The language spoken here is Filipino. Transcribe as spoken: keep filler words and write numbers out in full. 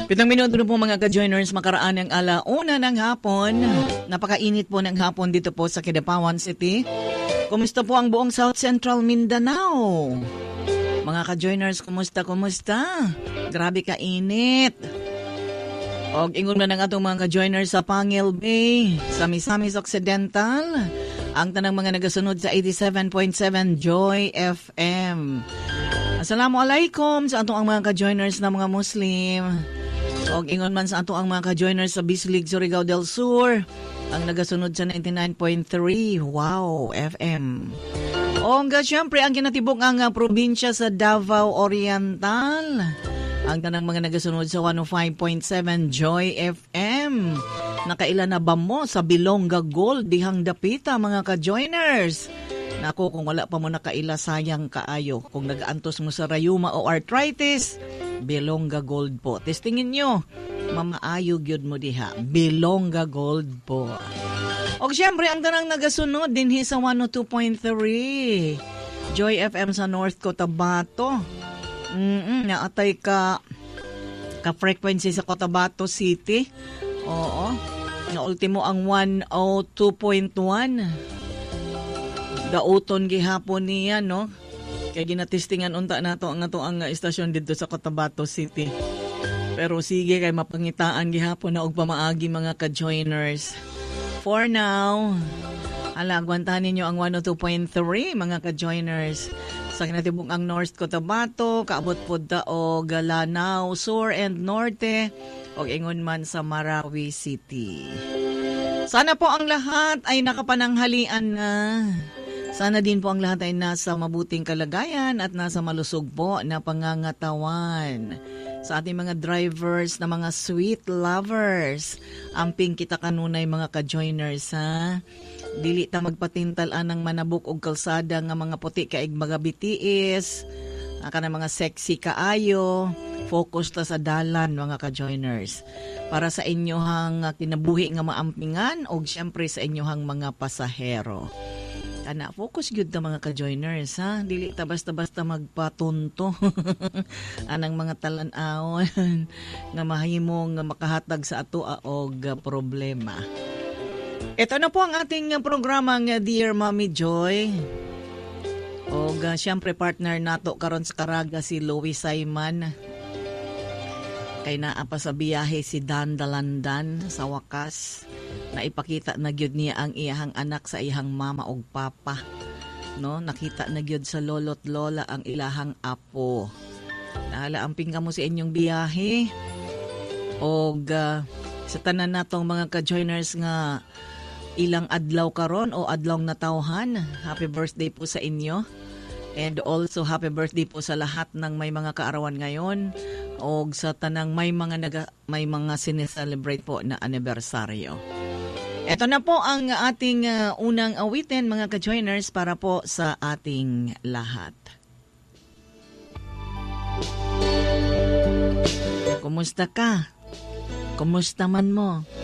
Pitong minuto na po mga ka-joiners, makaraan ng alauna ng hapon. Napakainit po ng hapon dito po sa Kidapawan City. Kumusta po ang buong South Central Mindanao? Mga ka-joiners, kumusta, kumusta? Grabe kainit. O ingon na ng atong mga ka-joiners sa Pangil Bay, sa Misamis Occidental, ang tanang mga nagasunod sa eighty-seven point seven Joy F M. Assalamualaikum sa atong ang mga ka-joiners na mga Muslim. O ingon man sa atong ang mga ka-joiners sa Bislig, Surigao del Sur, ang nagasunod sa ninety-nine point three Wow F M. O nga syempre ang kinatibok ang uh, probinsya sa Davao Oriental, ang tanang mga nagasunod sa one oh five point seven Joy F M. Nakailan na ba mo sa Bilonga Gold dihang dapita mga ka-joiners? Nako, kung wala pa mo nakaila, sayang kaayo. Kung nag-aantos mo sa rayuma o arthritis, Bilonga Gold po. Testingin nyo, mamaayo gyud mo diha. Bilonga Gold po. O siyempre, ang tanang nagasunod din sa one oh two point three Joy F M sa North Cotabato. Mm-mm, naatay ka ka-frequency sa Cotabato City. Oo. Na ultimo ang one oh two point one. Dauton gihapon niya, no? Kaya ginatistingan unta nato ang nato ang istasyon dito sa Cotabato City. Pero sige kay mapangitaan gihapon na og pamaagi mga ka-joiners. For now, ala agwantahan ninyo ang one oh two point three mga ka-joiners. Sa kinatibuk ang North Cotabato, kaabot pod ta og Lanao Sur and Norte og ingon man sa Marawi City. Sana po ang lahat ay nakapananghalian na. Sana din po ang lahat ay nasa mabuting kalagayan at nasa malusog po na pangangatawan. Sa ating mga drivers na mga sweet lovers, amping kita kanunay mga ka-joiners ha. Dili ta magpatintal-an ng manabok og kalsada nga mga puti kaig mga bitiis, kana mga sexy kaayo. Focus ta sa dalan mga ka-joiners. Para sa inyohang kinabuhi nga maampingan o siyempre sa inyohang mga pasahero. Kana, focus gyud ta mga ka-joiners ha. Dili ta basta-basta magpatunto. Anang mga talan-awon nga mahimong makahatag sa ato og problema. Ito na po ang ating programa nga Dear Mommy Joy. O uh, siyempre partner nato karon sa Caraga si Louie Simon. Kay naa pa sa biyahe si Dan Dalandan sa wakas. Naipakita na gyud niya ang iyahang anak sa iyahang mama og papa. No, nakita na gyud sa lolo't lola ang ilahang apo. Nahalaamping ka mo sa inyong biyahe. Og uh, sa tanan natong mga ka-joiners nga ilang adlaw karon o adlaw natawhan, happy birthday po sa inyo. And also happy birthday po sa lahat ng may mga kaarawan ngayon o sa tanang may mga naga, may mga sineselebrate po na anibersaryo. Ito na po ang ating uh, unang awitin mga ka-joiners para po sa ating lahat. Kumusta ka? Kumusta man mo?